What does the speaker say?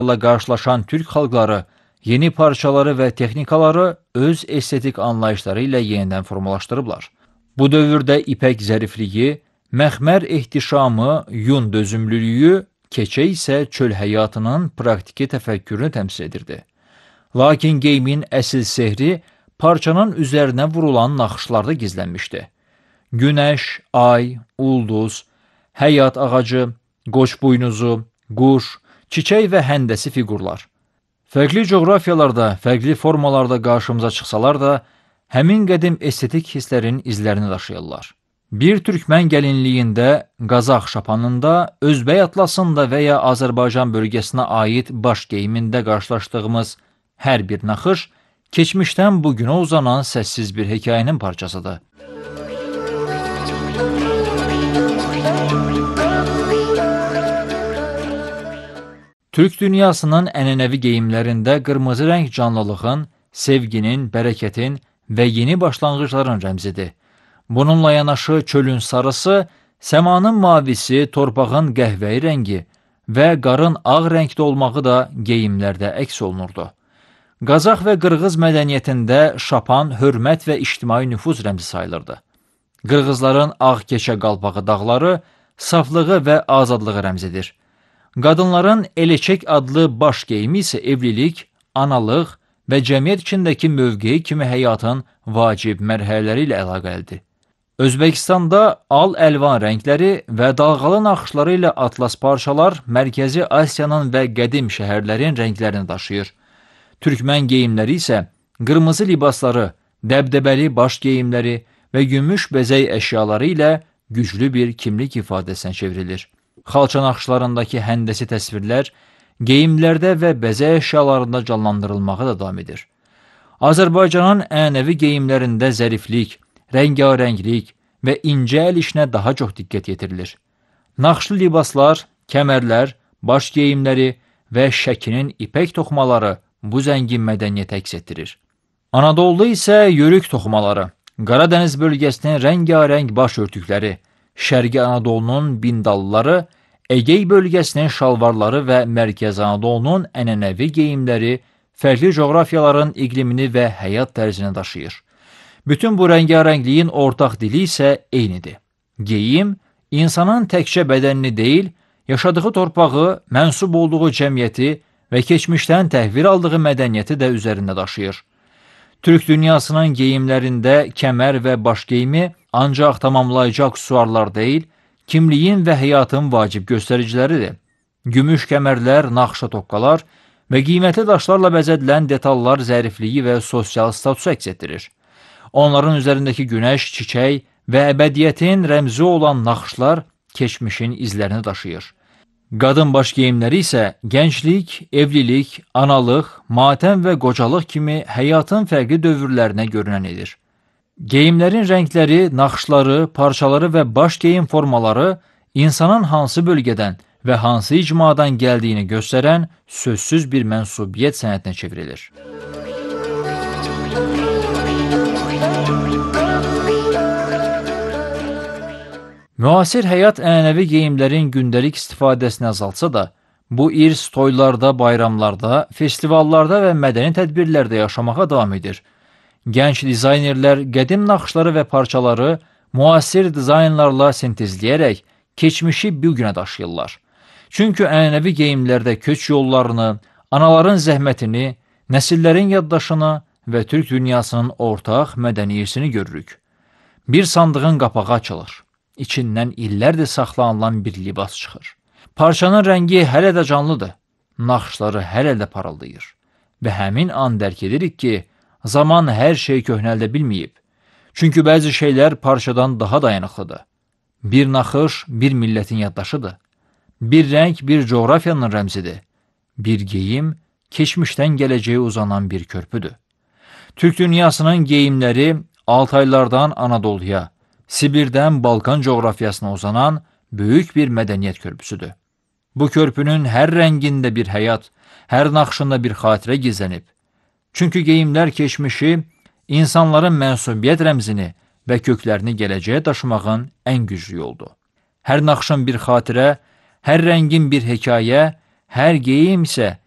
qarşılaşan türk xalqları yeni parçaları və texnikaları öz estetik anlayışları ilə yenidən formalaşdırıblar. Bu dövrdə ipək zərifliyi, məxmər ehtişamı, yun dözümlülüyü, keçə isə çöl həyatının praktiki təfəkkürünü təmsil edirdi. Lakin geyimin əsl sehri parçanın üzərinə vurulan naxışlarda gizlənmişdi. Günəş, ay, ulduz, həyat ağacı, qoç buynuzu, quş, çiçək və həndəsi fiqurlar. Fərqli coğrafiyalarda, fərqli formalarda qarşımıza çıxsalar da, həmin qədim estetik hisslərin izlərini daşıyırlar. Bir türkmən gəlinliyində, Qazax şapanında, Özbək atlasında və ya Azərbaycan bölgəsinə aid baş geyimində qarşılaşdığımız hər bir naxış, keçmişdən bugünə uzanan səssiz bir hekayənin parçasıdır. Türk dünyasının ənənəvi geyimlərində qırmızı rəng canlılığın, sevginin, bərəkətin və yeni başlanğıcların rəmzidir. Bununla yanaşı çölün sarısı, səmanın mavisi, torpağın qəhvəyi rəngi və qarın ağ rəngdə olmağı da geyimlərdə əks olunurdu. Qazax və Qırğız mədəniyyətində şapan hörmət və ictimai nüfuz rəmzi sayılırdı. Qırğızların ağ keçə qalpağı dağları saflığı və azadlığı rəmzidir. Qadınların eleçək adlı baş geyimi isə evlilik, analıq və cəmiyyət içindəki mövqeyi kimi həyatın vacib mərhələləri ilə əlaqəlidir. Özbəkistanda al-əlvan rəngləri və dalğalı naxışları ilə atlas parçalar Mərkəzi Asiyanın və qədim şəhərlərin rənglərini daşıyır. Türkmən geyimləri isə qırmızı libasları, dəbdəbəli baş geyimləri və gümüş bəzək əşyaları ilə güclü bir kimlik ifadəsinə çevrilir. Xalça naxışlarındakı həndəsi təsvirlər geyimlərdə və bəzək əşyalarında canlandırılmağı da davam edir. Azərbaycanın ənənəvi geyimlərində zəriflik, rəngarənglik və incə əl işinə daha çox diqqət yetirilir. Naxışlı libaslar, kəmərlər, baş geyimləri və şəkinin ipək toxumaları bu zəngin mədəniyyəti əks etdirir. Anadoluda isə yörük toxumaları, Qaradəniz bölgəsinin rəngarəng baş örtükləri, Şərqi Anadolunun bindallıları, Egey bölgəsinin şalvarları və Mərkəzi Anadolunun ənənəvi geyimləri fərqli coğrafiyaların iqlimini və həyat tərzini daşıyır. Bütün bu rəngarəngliyin ortaq dili isə eynidir. Geyim, insanın təkcə bədənini deyil, yaşadığı torpağı, mənsub olduğu cəmiyyəti və keçmişdən təhvil aldığı mədəniyyəti də üzərində daşıyır. Türk dünyasının geyimlərində kəmər və baş geyimi ancaq tamamlayıcı aksesuarlar deyil, kimliyin və həyatın vacib göstəriciləridir. Gümüş kəmərlər, naxışa toqqalar və qiymətli daşlarla bəzədilən detallar zərifliyi və sosial statusu əks etdirir. Onların üzərindəki günəş, çiçək və əbədiyyətin rəmzi olan naxışlar keçmişin izlərini daşıyır. Qadın baş geyimləri isə gənclik, evlilik, analıq, matəm və qocalıq kimi həyatın fərqli dövrlərinə görünən edir. Geyimlərin rəngləri, naxışları, parçaları və baş geyim formaları insanın hansı bölgədən və hansı icmadan gəldiyini göstərən sözsüz bir mənsubiyyət sənətinə çevrilir. Müasir həyat ənənəvi geyimlərin gündəlik istifadəsini azaltsa da, bu irs toylarda, bayramlarda, festivallarda və mədəni tədbirlərdə yaşamağa davam edir. Gənc dizaynerlər qədim naxışları və parçaları müasir dizaynlarla sintezləyərək keçmişi bu günə daşıyırlar. Çünki ənənəvi geyimlərdə köç yollarını, anaların zəhmətini, nəsillərin yaddaşını və Türk dünyasının ortaq mədəni irsini görürük. Bir sandığın qapağı açılır. İçindən illərdir saxlanılan bir libas çıxır. Parçanın rəngi hələ də canlıdır, naxışları hələ də parıldayır və həmin an dərk edirik ki, zaman hər şey köhnəldə bilməyib. Çünki bəzi şeylər parçadan daha dayanıqlıdır. Bir naxış, bir millətin yaddaşıdır. Bir rəng, bir coğrafiyanın rəmzidir. Bir geyim, keçmişdən gələcəyə uzanan bir körpüdür. Türk dünyasının geyimləri Altaylardan Anadoluya, Sibirdən Balkan coğrafiyasına uzanan böyük bir mədəniyyət körpüsüdür. Bu körpünün hər rəngində bir həyat, hər naxışında bir xatirə gizlənib. Çünki geyimlər keçmişi, insanların mənsubiyyət rəmzini və köklərini gələcəyə daşımağın ən güclü yoldur. Hər naxışın bir xatirə, hər rəngin bir hekayə, hər geyim isə